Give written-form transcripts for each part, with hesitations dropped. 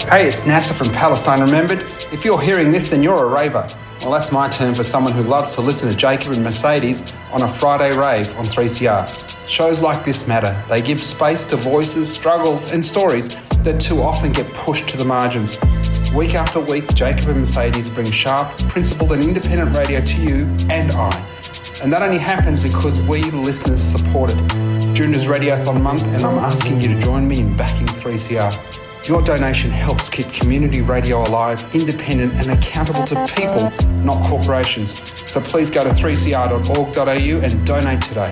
Hey, it's Nasser from Palestine Remembered. If you're hearing this, then you're a raver. Well, that's my term for someone who loves to listen to Jacob and Mercedes on a Friday rave on 3CR. Shows like this matter. They give space to voices, struggles and stories that too often get pushed to the margins. Week after week, Jacob and Mercedes bring sharp, principled and independent radio to you and I. And that only happens because we, the listeners, support it. June is Radiothon month and I'm asking you to join me in backing 3CR. Your donation helps keep community radio alive, independent and accountable to people, not corporations. So please go to 3cr.org.au and donate today.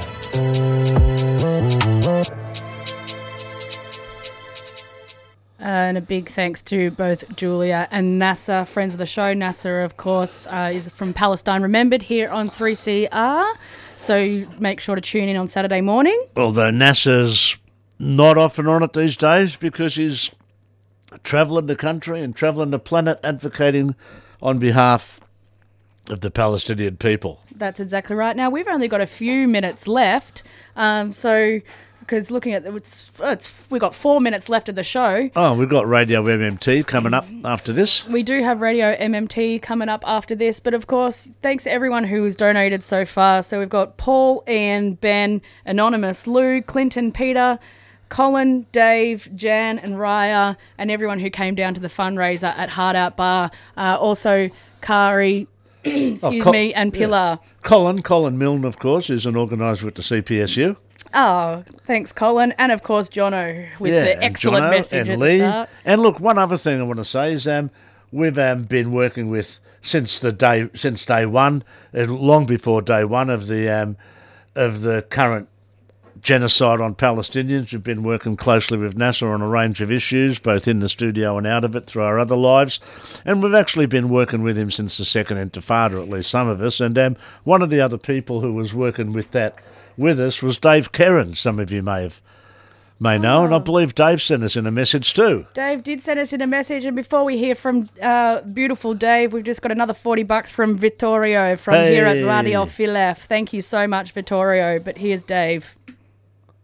And a big thanks to both Julia and Nasser, friends of the show. Nasser, of course, is from Palestine Remembered here on 3CR. So make sure to tune in on Saturday morning. Although Nasser's not often on it these days because he's travelling the country and travelling the planet advocating on behalf of the Palestinian people. That's exactly right. Now, we've only got a few minutes left. Because looking at we've got 4 minutes left of the show. Oh, we've got Radio MMT coming up after this. We do have Radio MMT coming up after this, but of course, thanks to everyone who has donated so far. So we've got Paul, Ian, Ben, Anonymous, Lou, Clinton, Peter, Colin, Dave, Jan and Raya, and everyone who came down to the fundraiser at Hard Out Bar. Also, Kari, me, and Pilar. Yeah. Colin Milne, of course, is an organiser with the CPSU. Oh, thanks, Colin. And, of course, Jono with the excellent message at the start. And, look, one other thing I want to say is we've been working with, since day one, long before day one of the current genocide on Palestinians. We've been working closely with Nasser on a range of issues, both in the studio and out of it through our other lives. And we've actually been working with him since the Second Intifada, at least some of us. And one of the other people who was working with us was Dave Kerrin, some of you may know, and I believe Dave sent us in a message too. Dave did send us in a message, and before we hear from beautiful Dave, we've just got another $40 from Vittorio from here at Radio Filef. Thank you so much, Vittorio, but here's Dave.